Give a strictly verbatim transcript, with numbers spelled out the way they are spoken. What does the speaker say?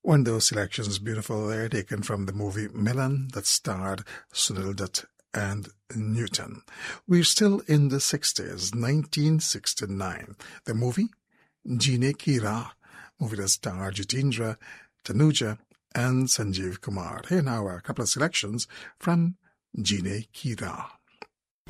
One of those selections, beautiful there, taken from the movie Milan that starred Sunil Dutt and Newton. We're still in the sixties, nineteen sixty-nine. The movie, Jeene Ki Rah, movie that starred Jitendra, Tanuja, and Sanjeev Kumar. Here now are a couple of selections from Jeene Ki Rah.